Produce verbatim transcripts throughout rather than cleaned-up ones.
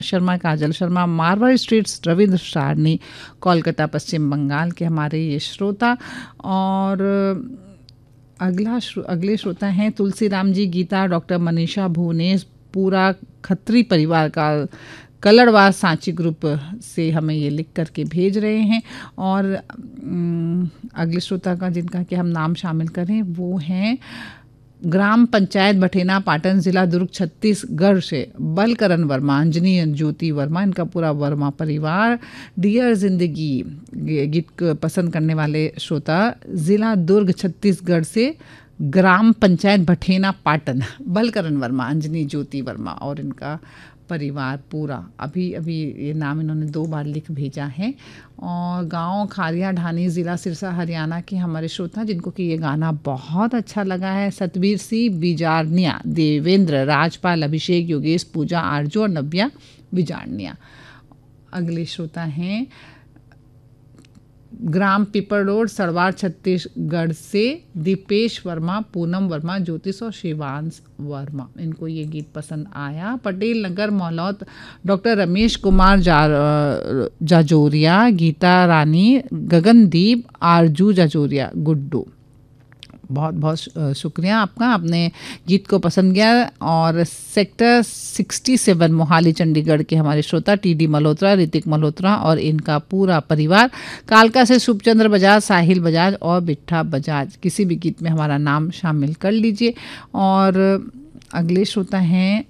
शर्मा, काजल Sharma, Marwar streets, Ravindra Sarni, Kolkata पश्चिम बंगाल के हमारे ये श्रोता। और अगला श्रो, अगले श्रोता हैं तुलसीराम जी, गीता, डॉक्टर मनीषा भुवनेश, पूरा खत्री परिवार का कलड़वास सांची ग्रुप से हमें ये लिख करके भेज रहे हैं। और अगले श्रोता का जिनका कि हम नाम शामिल करें वो हैं ग्राम पंचायत बठेना, पाटन, जिला दुर्ग, छत्तीसगढ़ से बलकरण वर्मा, अंजनी ज्योति वर्मा, इनका पूरा वर्मा परिवार। डियर जिंदगी गीत पसंद करने वाले श्रोता जिला दुर्ग, छत्तीसगढ़ से ग्राम पंचायत बठेना, पाटन, बलकरण वर्मा, अंजनी ज्योति वर्मा और इनका परिवार पूरा। अभी अभी ये नाम इन्होंने दो बार लिख भेजा है। और गांव खारिया ढानी, ज़िला सिरसा, हरियाणा के हमारे श्रोता जिनको कि ये गाना बहुत अच्छा लगा है, सतबीर सिंह बिजारनिया, देवेंद्र, राजपाल, अभिषेक, योगेश, पूजा, आरजू और नव्या बिजारनिया। अगले श्रोता हैं ग्राम पिपर रोड, सड़वार, छत्तीसगढ़ से दीपेश वर्मा, पूनम वर्मा, ज्योतिष और शिवांश वर्मा, इनको ये गीत पसंद आया। पटेल नगर, मौलौत, डॉक्टर रमेश कुमार जा, जाजोरिया, गीता रानी, गगनदीप, आरजू जाजोरिया, गुड्डू, बहुत बहुत शुक्रिया आपका, आपने गीत को पसंद किया। और सेक्टर सड़सठ मोहाली चंडीगढ़ के हमारे श्रोता टी डी मल्होत्रा, ऋतिक मल्होत्रा और इनका पूरा परिवार, कालका से शुभचंद्र बजाज, साहिल बजाज और बिट्ठा बजाज, किसी भी गीत में हमारा नाम शामिल कर लीजिए। और अगले श्रोता हैं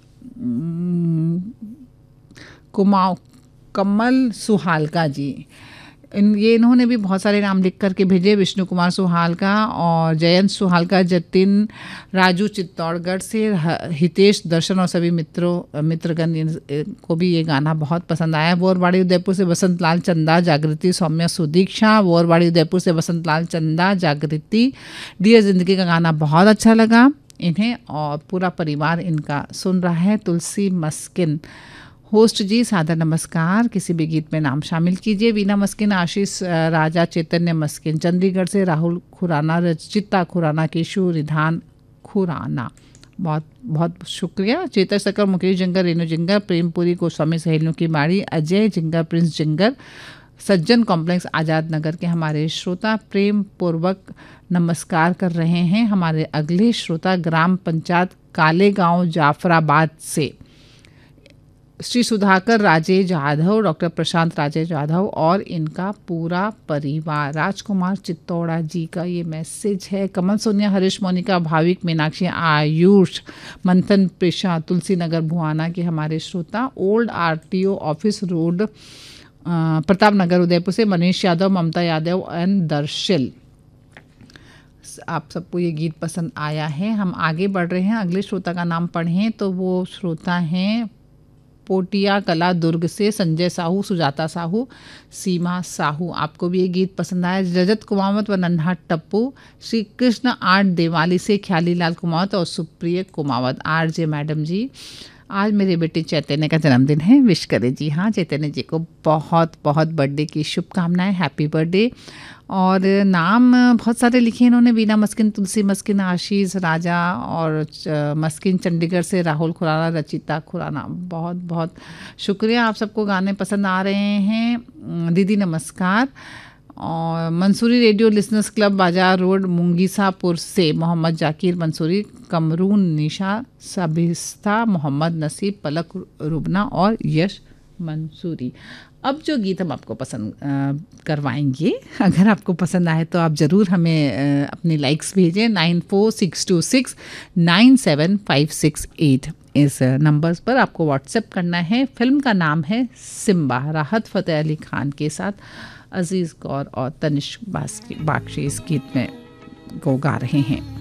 कुमाऊं कमल सुहालका जी, इन ये इन्होंने भी बहुत सारे नाम लिख करके भेजे, विष्णु कुमार सुहालका और जयंत सुहालका, जतिन, राजू चित्तौड़गढ़ से, हितेश, दर्शन और सभी मित्रों मित्रगण को भी ये गाना बहुत पसंद आया। वोरवाड़ी उदयपुर से बसंत लाल चंदा, जागृति, सौम्या, सुदीक्षा, वोरवाड़ी उदयपुर से बसंत लाल चंदा, जागृति, डियर जिंदगी का गाना बहुत अच्छा लगा इन्हें और पूरा परिवार इनका सुन रहा है। तुलसी मस्किन, होस्ट जी सादर नमस्कार, किसी भी गीत में नाम शामिल कीजिए। वीना मस्किन, आशीष राजा, चैतन्य मस्किन, चंडीगढ़ से राहुल खुराना, रचिता खुराना, केशु रिधान खुराना, बहुत बहुत शुक्रिया। चेतर sucker, Mukesh ginger, Renu ginger, Prempuri, Goswami सहेलियों की माड़ी, अजय जिंगर, प्रिंस जिंगर, सज्जन कॉम्प्लेक्स, आज़ाद नगर के हमारे श्रोता प्रेम पूर्वक नमस्कार कर रहे हैं। हमारे अगले श्रोता ग्राम पंचायत काले गाँव, जाफराबाद से श्री सुधाकर राजे जाधव, डॉक्टर प्रशांत राजे जाधव और इनका पूरा परिवार। राजकुमार चित्तौड़ा जी का ये मैसेज है। कमल, सोनिया, हरीश, मोनिका, भाविक, मीनाक्षी, आयुष, मंथन, प्रिशा, तुलसी नगर भुआना के हमारे श्रोता, old RTO office road, Pratap Nagar, Udaipur से मनीष यादव, ममता यादव एंड दर्शिल, आप सबको ये गीत पसंद आया है। हम आगे बढ़ रहे हैं, अगले श्रोता का नाम पढ़ें तो वो श्रोता हैं पोटिया कला दुर्ग से संजय साहू, सुजाता साहू, सीमा साहू, आपको भी ये गीत पसंद आया। रजत कुमावत व नन्हा टप्पू, श्री कृष्ण आर्ट देवाली से ख्याली लाल कुमावत और Supriya Kumawat. R J madam जी, आज मेरे बेटे चैतन्य का जन्मदिन है, विश करें। जी हाँ, चैतन्य जी को बहुत बहुत बर्थडे की शुभकामनाएं, हैप्पी बर्थडे। और नाम बहुत सारे लिखे इन्होंने, वीना मस्किन, तुलसी मस्किन, आशीष राजा और मस्किन, चंडीगढ़ से राहुल खुराना, रचिता खुराना, बहुत बहुत शुक्रिया। आप सबको गाने पसंद आ रहे हैं। दीदी नमस्कार। और मंसूरी रेडियो लिसनर्स क्लब, बाजार रोड, मुंगीसापुर से मोहम्मद जाकिर मंसूरी, कमरून निशा, सबिस्ता, मोहम्मद नसीब, पलक रुबना और यश मंसूरी। अब जो गीत हम आपको पसंद करवाएंगे, अगर आपको पसंद आए तो आप ज़रूर हमें अपनी लाइक्स भेजें। Nine four six to six nine seven five six eight इस नंबर्स पर आपको व्हाट्सएप करना है। फिल्म का नाम है सिम्बा, राहत फ़तेह अली खान के साथ अजीज़ कौर और तनिष्क बागची इस गीत में को गा रहे हैं।